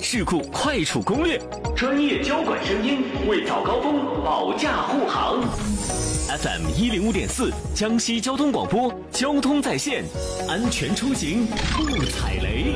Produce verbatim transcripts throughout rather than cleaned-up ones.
事故快处攻略，专业交管声音为早高峰保驾护航。F M 一零五点四，江西交通广播，交通在线，安全出行不踩雷。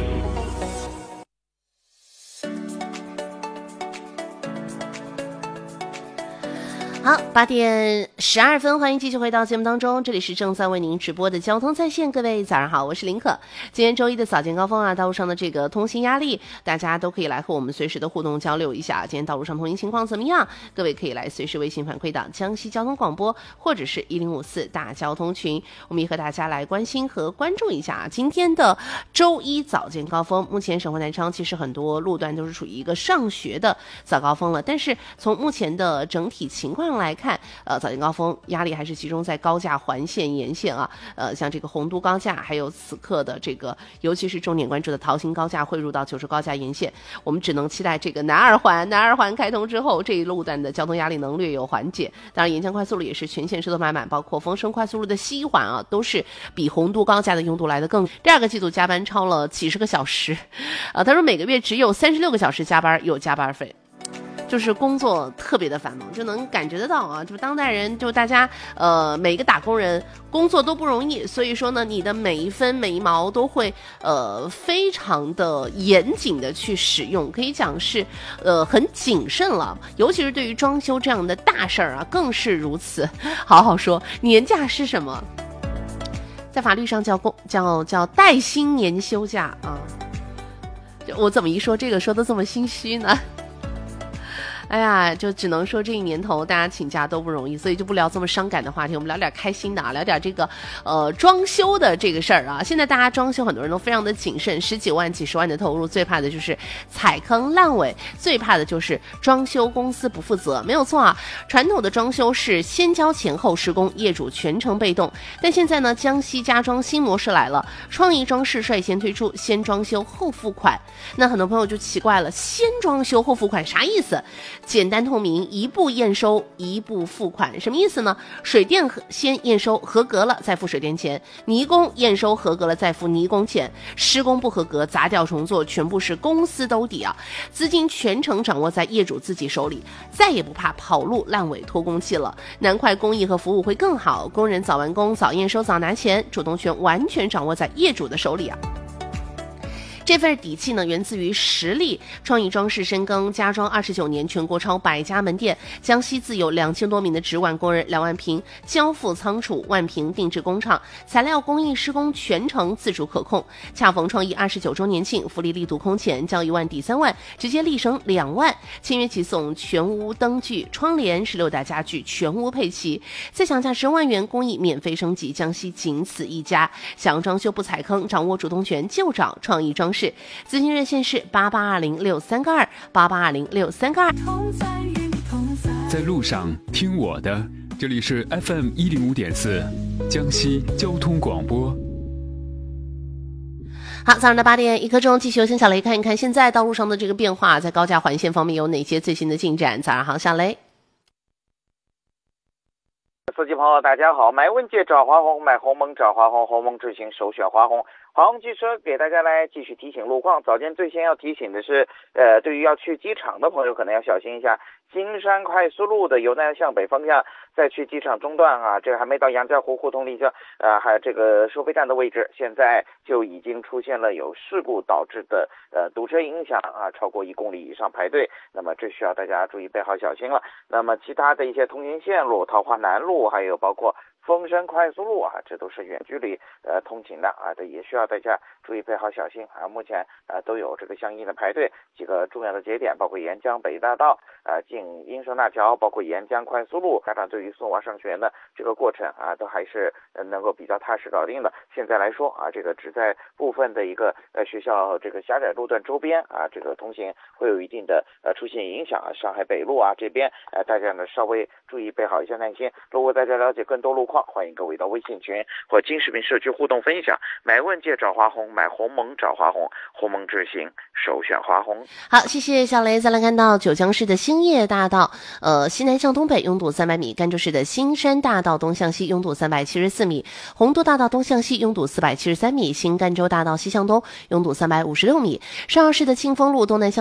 好，八点十二分，欢迎继续回到节目当中，这里是正在为您直播的交通在线，各位早上好，我是林可。今天周一的早间高峰啊，道路上的这个通行压力，大家都可以来和我们随时的互动交流一下，今天道路上通行情况怎么样？各位可以来随时微信反馈到江西交通广播或者是一零五四大交通群，我们也和大家来关心和关注一下今天的周一早间高峰。目前省会南昌其实很多路段都是处于一个上学的早高峰了，但是从目前的整体情况来看，呃，早间高峰压力还是集中在高架环线沿线啊，呃，像这个洪都高架，还有此刻的这个，尤其是重点关注的桃兴高架汇入到九州高架沿线，我们只能期待这个南二环，南二环开通之后，这一路段的交通压力能略有缓解。当然，沿江快速路也是全线车都满满，包括丰升快速路的西环啊，都是比洪都高架的拥堵来的更。第二个季度加班超了几十个小时，呃，他说每个月只有三十六个小时加班，有加班费。就是工作特别的繁忙，就能感觉得到啊，就当代人，就大家呃每个打工人工作都不容易，所以说呢，你的每一分每一毛都会呃非常的严谨的去使用，可以讲是呃很谨慎了，尤其是对于装修这样的大事儿啊，更是如此。好好说，年假是什么？在法律上叫公叫叫带薪年休假啊。就我怎么一说这个说的这么心虚呢？哎呀，就只能说这一年头大家请假都不容易，所以就不聊这么伤感的话题，我们聊点开心的啊，聊点这个呃装修的这个事儿啊。现在大家装修很多人都非常的谨慎，十几万几十万的投入，最怕的就是踩坑烂尾，最怕的就是装修公司不负责。没有错啊，传统的装修是先交钱后施工，业主全程被动，但现在呢，江西家装新模式来了，创意装饰率先推出先装修后付款。那很多朋友就奇怪了，先装修后付款啥意思？简单透明，一步验收一步付款，什么意思呢？水电先验收合格了再付水电钱，泥工验收合格了再付泥工钱，施工不合格砸掉重做全部是公司兜底啊，资金全程掌握在业主自己手里，再也不怕跑路烂尾拖工期了。南快工艺和服务会更好，工人早完工早验收早拿钱，主动权完全掌握在业主的手里啊。这份底气呢，源自于实力。创意装饰深耕家装二十九年，全国超百家门店，江西自有两千多名的直管工人，两万平交付仓储，万平定制工厂，材料工艺施工全程自主可控。恰逢创意二十九周年庆，福利力度空前，交一万抵三万，直接立省两万，签约即送全屋灯具、窗帘、十六大家具全屋配齐，再享价十万元工艺免费升级，江西仅此一家。想装修不踩坑，掌握主动权就找创意装饰。咨询热线是八八二零六三个二八八二零六三个二。 在路上听我的，这里是 F M 一零五点四，江西交通广播。 好，早上的八点一刻钟，继续由先小雷看一看现在道路上的这个变化，在高架环线方面有哪些最新的进展。早上好，小雷。 司机朋友大家好，买问界找华虹，买鸿蒙找华虹，鸿蒙之行首选华虹。华虹汽车给大家来继续提醒路况。早间最先要提醒的是，呃，对于要去机场的朋友可能要小心一下，金山快速路的由南向北方向再去机场中段啊，这个还没到杨家湖胡同立交呃，还有这个收费站的位置，现在就已经出现了有事故导致的呃堵车影响啊，超过一公里以上排队，那么这需要大家注意备好小心了。那么其他的一些通行线路，桃花南路，还有包括丰山快速路啊，这都是远距离呃通勤的啊，这也需要大家注意备好小心啊。目前呃都有这个相应的排队，几个重要的节点，包括沿江北大道呃进英顺大桥，包括沿江快速路，家长对于送娃上学的这个过程啊，都还是呃能够比较踏实搞定的。现在来说啊，这个只在部分的一个呃学校这个狭窄路段周边啊，这个通行会有一定的呃出现影响啊。上海北路啊这边呃大家呢稍微注意备好一下耐心。如果大家了解更多路况，欢迎各位到微信群或金视频社区互动分享。买问界找华虹，买鸿蒙找华虹，鸿蒙之行首选华虹。 好，谢谢小雷。再来看到九江市的兴业大道，呃，西南向东北拥堵三百米；甘州市的新山大道东向西拥堵三百七十四米；洪都大道东向西拥堵四百七十三米；新甘州大道西向东拥堵三百五十六米；上饶市的庆丰路东南向